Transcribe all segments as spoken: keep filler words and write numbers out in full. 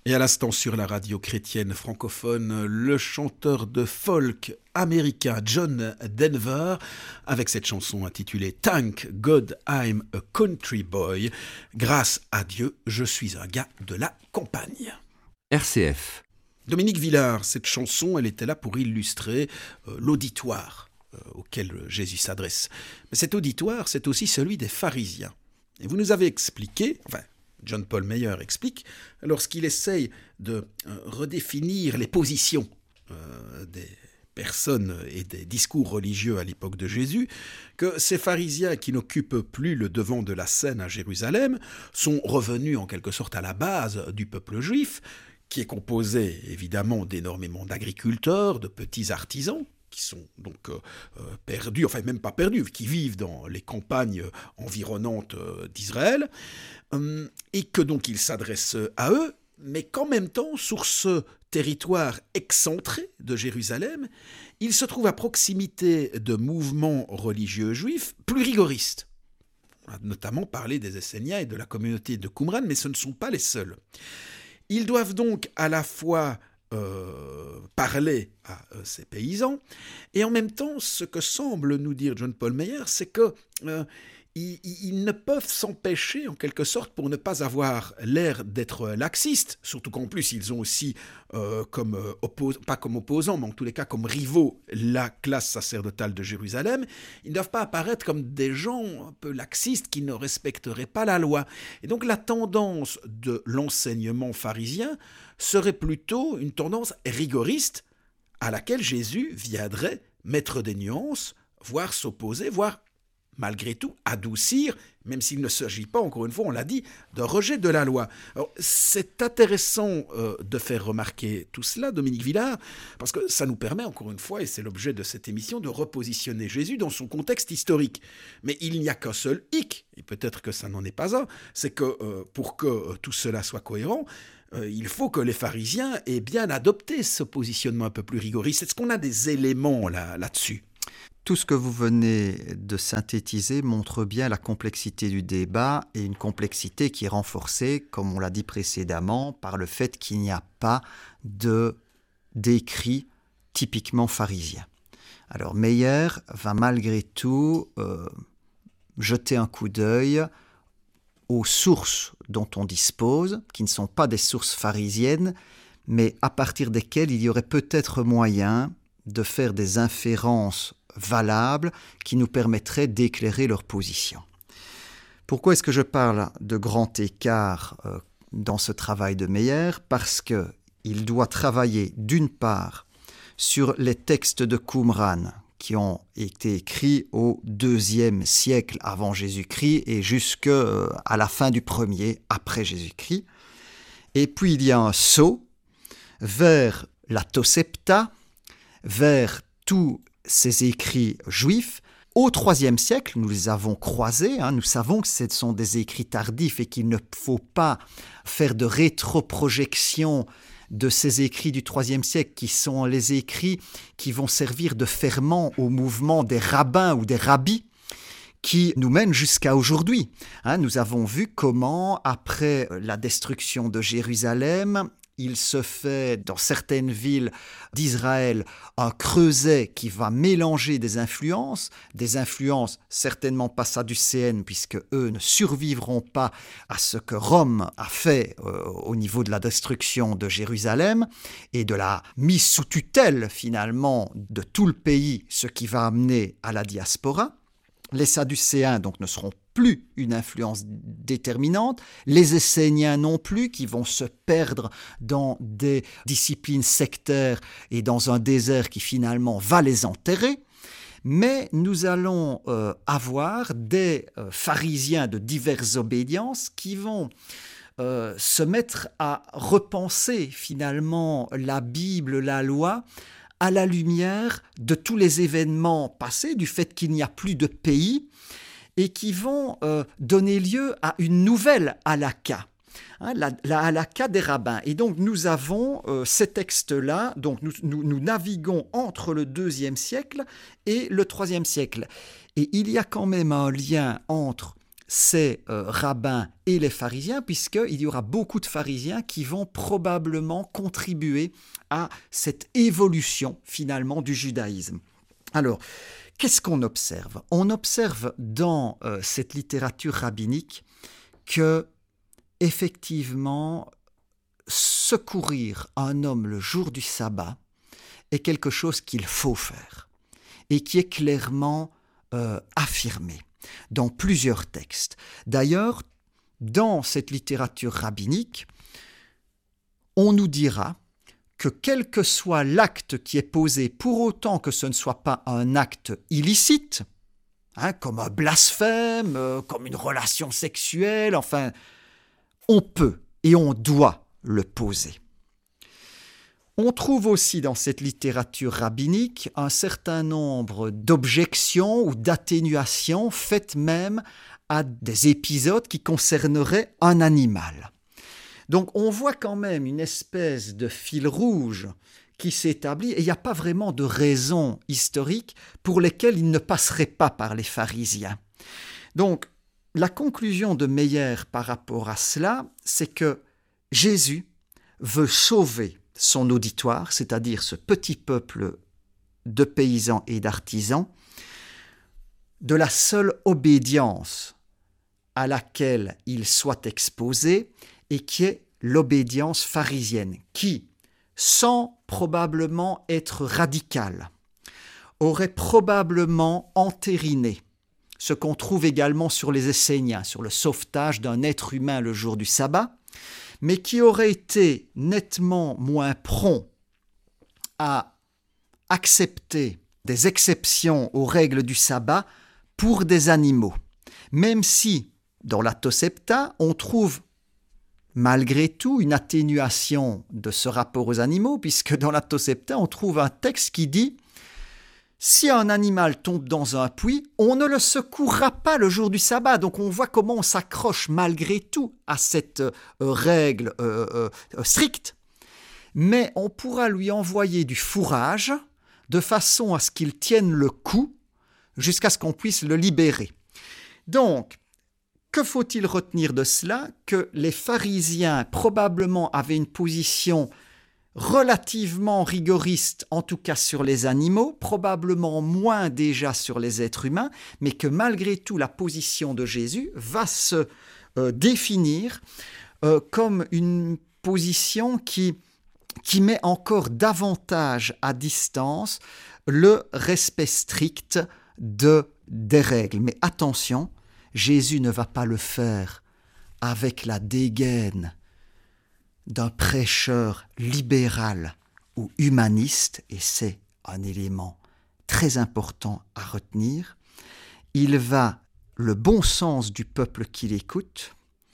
Et à l'instant sur la radio chrétienne francophone, le chanteur de folk américain John Denver, avec cette chanson intitulée « Thank God I'm a Country Boy », grâce à Dieu, je suis un gars de la campagne. R C F. Dominique Villard, cette chanson, elle était là pour illustrer euh, l'auditoire euh, auquel Jésus s'adresse. Mais cet auditoire, c'est aussi celui des pharisiens. Et vous nous avez expliqué, enfin, John Paul Meyer explique, lorsqu'il essaye de euh, redéfinir les positions euh, des personnes et des discours religieux à l'époque de Jésus, que ces pharisiens qui n'occupent plus le devant de la scène à Jérusalem sont revenus en quelque sorte à la base du peuple juif, qui est composé évidemment d'énormément d'agriculteurs, de petits artisans, qui sont donc euh, perdus, enfin même pas perdus, qui vivent dans les campagnes environnantes euh, d'Israël, euh, et que donc il s'adresse à eux, mais qu'en même temps, sur ce territoire excentré de Jérusalem, il se trouve à proximité de mouvements religieux juifs plus rigoristes. On a notamment parlé des Esséniens et de la communauté de Qumran, mais ce ne sont pas les seuls. Ils doivent donc à la fois Euh, parler à euh, ces paysans, et en même temps, ce que semble nous dire John Paul Meyer, c'est que euh, ils, ils ne peuvent s'empêcher, en quelque sorte, pour ne pas avoir l'air d'être laxistes, surtout qu'en plus, ils ont aussi, euh, comme euh, oppos- pas comme opposants, mais en tous les cas comme rivaux, la classe sacerdotale de Jérusalem. Ils ne doivent pas apparaître comme des gens un peu laxistes qui ne respecteraient pas la loi. Et donc, la tendance de l'enseignement pharisien serait plutôt une tendance rigoriste à laquelle Jésus viendrait mettre des nuances, voire s'opposer, voire malgré tout adoucir, même s'il ne s'agit pas, encore une fois, on l'a dit, d'un rejet de la loi. Alors, c'est intéressant euh, de faire remarquer tout cela, Dominique Villard, parce que ça nous permet, encore une fois, et c'est l'objet de cette émission, de repositionner Jésus dans son contexte historique. Mais il n'y a qu'un seul hic, et peut-être que ça n'en est pas un, c'est que euh, pour que euh, tout cela soit cohérent, Euh, il faut que les pharisiens aient bien adopté ce positionnement un peu plus rigoriste. Est-ce qu'on a des éléments là, là-dessus ? Tout ce que vous venez de synthétiser montre bien la complexité du débat, et une complexité qui est renforcée, comme on l'a dit précédemment, par le fait qu'il n'y a pas de d'écrit typiquement pharisien. Alors Meyer va malgré tout euh, jeter un coup d'œil aux sources dont on dispose, qui ne sont pas des sources pharisiennes, mais à partir desquelles il y aurait peut-être moyen de faire des inférences valables qui nous permettraient d'éclairer leur position. Pourquoi est-ce que je parle de grand écart euh, dans ce travail de Meyer ? Parce qu'il doit travailler d'une part sur les textes de Qumran, qui ont été écrits au deuxième siècle avant Jésus-Christ et jusqu'à la fin du premier après Jésus-Christ. Et puis il y a un saut vers la Tosepta, vers tous ces écrits juifs. Au troisième siècle, nous les avons croisés, hein, nous savons que ce sont des écrits tardifs et qu'il ne faut pas faire de rétroprojection de ces écrits du troisième siècle, qui sont les écrits qui vont servir de ferment au mouvement des rabbins ou des rabbis qui nous mènent jusqu'à aujourd'hui. Hein, nous avons vu comment, après la destruction de Jérusalem, il se fait dans certaines villes d'Israël un creuset qui va mélanger des influences, des influences certainement pas sadducéennes, puisque eux ne survivront pas à ce que Rome a fait euh, au niveau de la destruction de Jérusalem et de la mise sous tutelle finalement de tout le pays, ce qui va amener à la diaspora. Les Sadducéens donc ne seront plus une influence déterminante, les Esséniens non plus, qui vont se perdre dans des disciplines sectaires et dans un désert qui finalement va les enterrer. Mais nous allons euh, avoir des euh, pharisiens de diverses obédiences qui vont euh, se mettre à repenser finalement la Bible, la loi, à la lumière de tous les événements passés, du fait qu'il n'y a plus de pays, et qui vont euh, donner lieu à une nouvelle halakha, hein, la, la halakha des rabbins. Et donc nous avons euh, ces textes-là, donc nous, nous, nous naviguons entre le deuxième siècle et le troisième siècle. Et il y a quand même un lien entre ces euh, rabbins et les pharisiens, puisqu'il y aura beaucoup de pharisiens qui vont probablement contribuer à cette évolution finalement du judaïsme. Alors, qu'est-ce qu'on observe ? On observe dans euh, cette littérature rabbinique que, effectivement, secourir un homme le jour du sabbat est quelque chose qu'il faut faire et qui est clairement euh, affirmé dans plusieurs textes. D'ailleurs, dans cette littérature rabbinique, on nous dira que quel que soit l'acte qui est posé, pour autant que ce ne soit pas un acte illicite, hein, comme un blasphème, euh, comme une relation sexuelle, enfin, on peut et on doit le poser. On trouve aussi dans cette littérature rabbinique un certain nombre d'objections ou d'atténuations faites même à des épisodes qui concerneraient un animal. Donc on voit quand même une espèce de fil rouge qui s'établit et il n'y a pas vraiment de raisons historiques pour lesquelles il ne passerait pas par les pharisiens. Donc la conclusion de Meyer par rapport à cela, c'est que Jésus veut sauver son auditoire, c'est-à-dire ce petit peuple de paysans et d'artisans, de la seule obédience à laquelle il soit exposé et qui est l'obédience pharisienne, qui, sans probablement être radicale, aurait probablement entériné ce qu'on trouve également sur les Esséniens, sur le sauvetage d'un être humain le jour du sabbat, mais qui aurait été nettement moins prompt à accepter des exceptions aux règles du sabbat pour des animaux, même si, dans la Tosefta, on trouve malgré tout une atténuation de ce rapport aux animaux, puisque dans la Tosefta, on trouve un texte qui dit « Si un animal tombe dans un puits, on ne le secourra pas le jour du sabbat. » Donc on voit comment on s'accroche malgré tout à cette euh, règle euh, euh, stricte, mais on pourra lui envoyer du fourrage de façon à ce qu'il tienne le coup jusqu'à ce qu'on puisse le libérer. Donc, que faut-il retenir de cela ? Que les pharisiens probablement avaient une position relativement rigoriste, en tout cas sur les animaux, probablement moins déjà sur les êtres humains, mais que malgré tout la position de Jésus va se euh, définir euh, comme une position qui, qui met encore davantage à distance le respect strict de, des règles. Mais attention, Jésus ne va pas le faire avec la dégaine d'un prêcheur libéral ou humaniste, et c'est un élément très important à retenir. Il va, le bon sens du peuple qui l'écoute,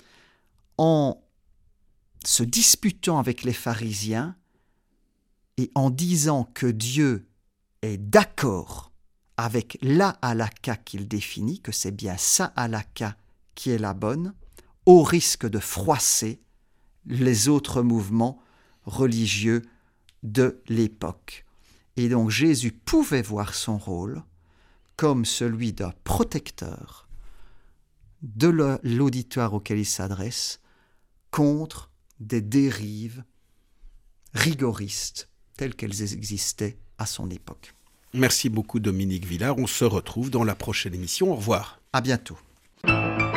en se disputant avec les pharisiens et en disant que Dieu est d'accord avec la halakha qu'il définit, que c'est bien sa halakha qui est la bonne, au risque de froisser les autres mouvements religieux de l'époque. Et donc Jésus pouvait voir son rôle comme celui d'un protecteur de l'auditoire auquel il s'adresse contre des dérives rigoristes telles qu'elles existaient à son époque. Merci beaucoup Dominique Villard. On se retrouve dans la prochaine émission. Au revoir. À bientôt.